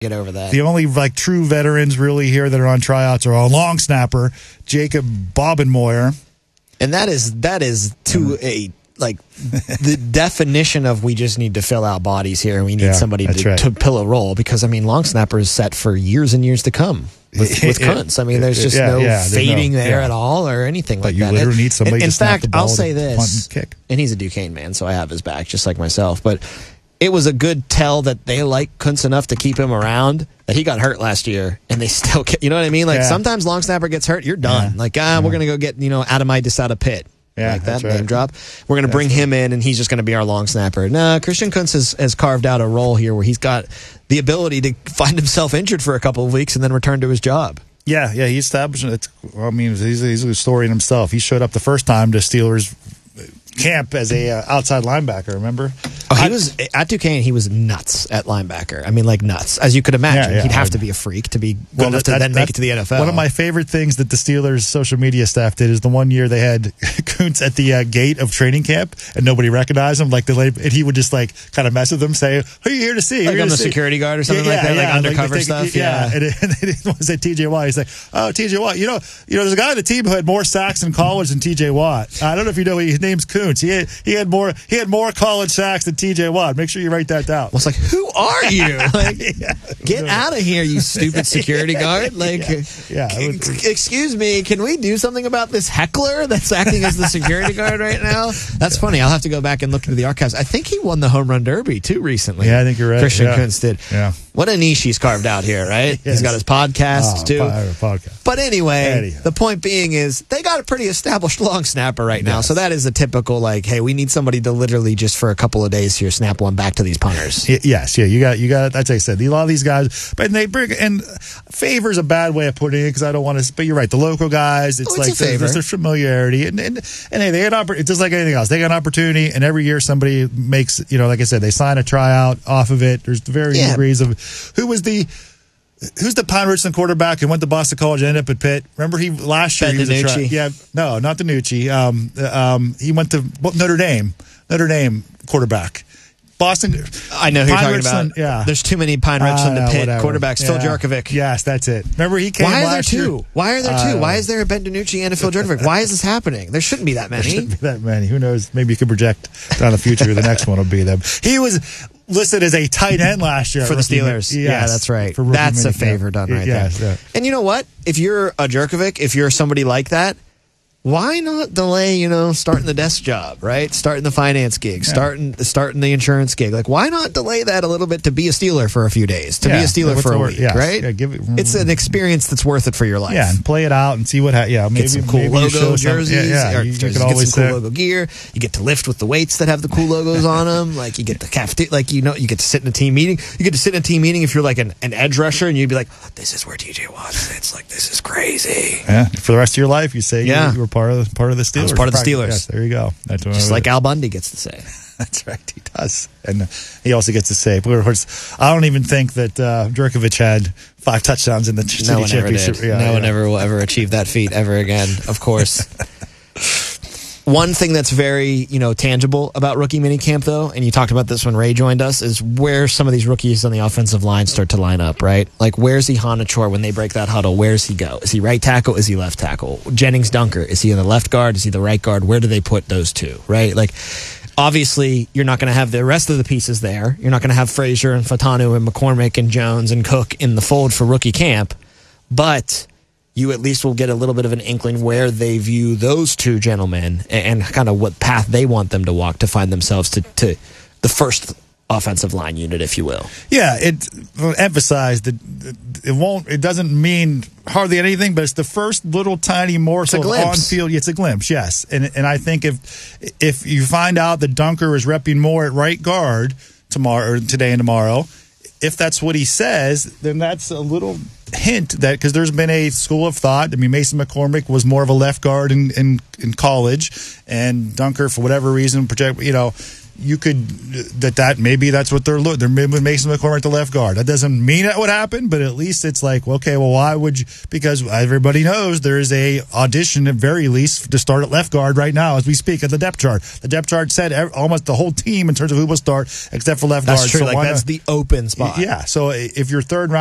get over that. The only true veterans really here that are on tryouts are a long snapper, Jacob Bobenmoyer. And that is to a the definition of we just need to fill out bodies here, and we need somebody to fill a role, because long snapper is set for years and years to come with Kuntz. I mean, there's just no fading there at all or anything like that. You literally need somebody to snap the ball. I'll say this, kick. And he's a Duquesne man, so I have his back just like myself, but it was a good tell that they like Kuntz enough to keep him around, that he got hurt last year and they still you know what I mean? Sometimes long snapper gets hurt, you're done. We're going to go get, Adamitis out of Pitt. That name drop. We're going to bring him in, and he's just going to be our long snapper. No, Christian Kuntz has carved out a role here where he's got the ability to find himself injured for a couple of weeks and then return to his job. Yeah, he established it. He's a story in himself. He showed up the first time to Steelers camp as a outside linebacker, remember? He was at Duquesne. He was nuts at linebacker. I mean, nuts, as you could imagine. He'd have to be a freak to be good enough to then make it to the NFL. One of my favorite things that the Steelers social media staff did is the one year they had Kuntz at the gate of training camp and nobody recognized him. And he would just kind of mess with them, say, "Who are you here to see?" I'm the security guard or something like that, undercover stuff. And it was at T.J. Watt. He's like, "Oh, T.J. Watt, there's a guy on the team who had more sacks in college than T.J. Watt. I don't know if you know, his name's Kuntz. He had more college sacks than T.J. Watt. Make sure you write that down." I was like, "Who are you? Get out of here, you stupid security guard!" Excuse me, can we do something about this heckler that's acting as the security guard right now? That's funny. I'll have to go back and look into the archives. I think he won the home run derby too recently. Yeah, I think you're right. Christian Kuntz did. Yeah. What a niche he's carved out here, right? Yes. He's got his podcast too. Podcast. But anyway, the point being is they got a pretty established long snapper right now. So that is a typical hey, we need somebody to literally just for a couple of days here snap one back to these punters. Yes, you got. That's what I said. A lot of these guys, but they bring and favor's a bad way of putting it, because I don't want to. But you're right. The local guys, it's there's their familiarity, and hey, they had it's just like anything else. They got an opportunity, and every year somebody makes like I said, they sign a tryout off of it. There's varying degrees of who's the Pine Richland quarterback who went to Boston College and ended up at Pitt? Remember last year he was no, not DiNucci. He went to Notre Dame quarterback. Boston. I know who you're talking about. Yeah. There's too many Pine Richland to Pitt quarterbacks. Phil Jurkovic. Yes, that's it. Remember he came last year. Why are there two? Why is there a Ben DiNucci and a Phil Jurkovic? Why is this happening? There shouldn't be that many. There shouldn't be that many. Who knows? Maybe you could project down the future who the next one will be them. He was listed as a tight end last year for the Steelers. Yeah, that's right. That's a favor done right there. Yeah. And you know what? If you're a Jurkovic, if you're somebody like that, why not delay, starting the desk job, right? Starting the finance gig, starting the insurance gig. Why not delay that a little bit to be a Steeler for a few days, to be a Steeler for a week, right? Yeah, it's an experience that's worth it for your life. Yeah, and play it out and see what maybe get some cool logo jerseys. You get some cool logo gear. You get to lift with the weights that have the cool logos on them. You get the cafeteria, you get to sit in a team meeting. You get to sit in a team meeting if you're an edge rusher, and you'd be like, this is where TJ was. It's this is crazy. Yeah, for the rest of your life, you say you were part of the Steelers. I was part of the Steelers. Yes, there you go. That's just like Al Bundy gets to say. That's right, he does. And he also gets to say, of course, I don't even think that Jurkovic had 5 touchdowns in the city championship. No one ever will ever achieve that feat ever again, of course. One thing that's very, tangible about rookie minicamp, though, and you talked about this when Ray joined us, is where some of these rookies on the offensive line start to line up, right? Where's Honachor when they break that huddle? Where's he go? Is he right tackle? Is he left tackle? Jennings Dunker, is he in the left guard? Is he the right guard? Where do they put those two, right? Obviously, you're not going to have the rest of the pieces there. You're not going to have Frazier and Fatanu and McCormick and Jones and Cook in the fold for rookie camp, but you at least will get a little bit of an inkling where they view those two gentlemen and kind of what path they want them to walk to find themselves to the first offensive line unit, if you will. Yeah, it emphasized that it doesn't mean hardly anything, but it's the first little tiny morsel on field. It's a glimpse, yes. And I think if you find out that Dunker is repping more at right guard today and tomorrow, if that's what he says, then that's a little hint that, because there's been a school of thought. I mean, Mason McCormick was more of a left guard in college, and Dunker, for whatever reason, you could that maybe that's what they're moving Mason McCormick to left guard. That doesn't mean that would happen, but at least it's like, okay, well, why would you? Because everybody knows there is a audition at very least to start at left guard right now as we speak at the depth chart. The depth chart said almost the whole team in terms of who will start except for left guard. That's true. So that's the open spot. Yeah. So if your third round